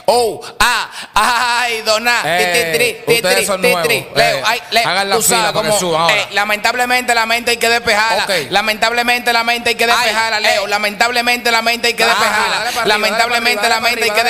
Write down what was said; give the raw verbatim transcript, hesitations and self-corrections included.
Oh, ah, ay, dona. Eh, ustedes son nuevos. Leo, Eh, ay, Leo, hagan la tú sabes fila para que cómo, suban ahora. eh, lamentablemente la mente hay que despejarla. Ok. Lamentablemente la mente hay que despejarla, Ay, Leo. eh. Lamentablemente la mente hay que Ah, despejarla. dale para arriba, Lamentablemente dale para la arriba, mente hay dale que